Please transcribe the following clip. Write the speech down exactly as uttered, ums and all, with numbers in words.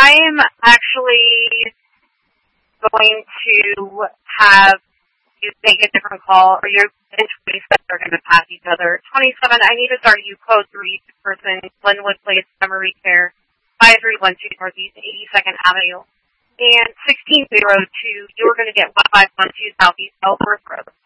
I'm actually going to have you make a different call, or you're in twenty-seven are going to pass each other. twenty-seven, I need to start you code three person, Glenwood Place, Memory Care, five three one two Northeast eighty-second Avenue. And sixteen oh two, you're going to get one five one two Southeast Ellsworth Road.